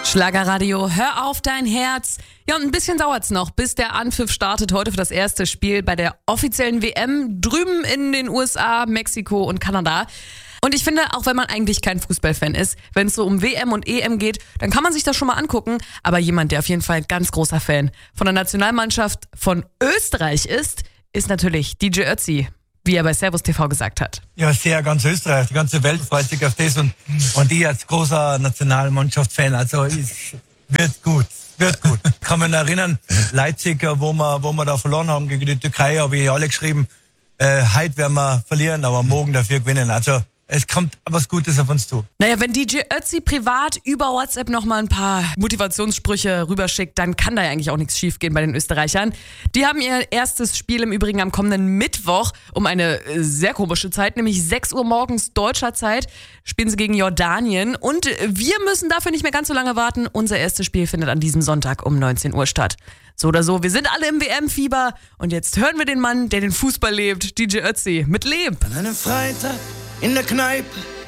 Schlagerradio, hör auf dein Herz. Ja, und ein bisschen dauert's noch, bis der Anpfiff startet heute für das erste Spiel bei der offiziellen WM drüben in den USA, Mexiko und Kanada. Und ich finde, auch wenn man eigentlich kein Fußballfan ist, wenn es so um WM und EM geht, dann kann man sich das schon mal angucken. Aber jemand, der auf jeden Fall ein ganz großer Fan von der Nationalmannschaft von Österreich ist natürlich DJ Ötzi, wie er bei Servus TV gesagt hat. Ja, sehr, ganz Österreich, die ganze Welt freut sich auf das und ich als großer Nationalmannschaft-Fan, also wird gut. Ich kann mich erinnern, Leipzig, wo wir da verloren haben gegen die Türkei, habe ich alle geschrieben, heute werden wir verlieren, aber morgen dafür gewinnen. Also es kommt was Gutes auf uns zu. Naja, wenn DJ Ötzi privat über WhatsApp nochmal ein paar Motivationssprüche rüberschickt, dann kann da ja eigentlich auch nichts schiefgehen bei den Österreichern. Die haben ihr erstes Spiel im Übrigen am kommenden Mittwoch um eine sehr komische Zeit, nämlich 6 Uhr morgens deutscher Zeit, spielen sie gegen Jordanien. Und wir müssen dafür nicht mehr ganz so lange warten. Unser erstes Spiel findet an diesem Sonntag um 19 Uhr statt. So oder so, wir sind alle im WM-Fieber und jetzt hören wir den Mann, der den Fußball lebt, DJ Ötzi, mit Leb. An einem Freitag in der Kneipe